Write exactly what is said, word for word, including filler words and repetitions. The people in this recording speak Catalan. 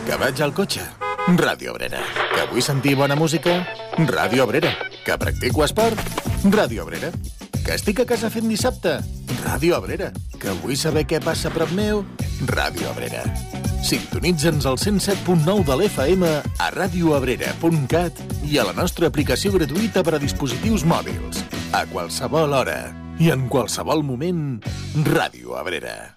Que vaig al cotxe? Ràdio Abrera. Que vull sentir bona música? Ràdio Abrera. Que practico esport? Ràdio Abrera. Que estic a casa fent dissabte? Ràdio Abrera. Que vull saber què passa a prop meu? Ràdio Abrera. Sintonitza'ns al cent set punt nou de l'F M a radioabrera punt cat i a la nostra aplicació gratuïta per a dispositius mòbils. A qualsevol hora i en qualsevol moment, Ràdio Abrera.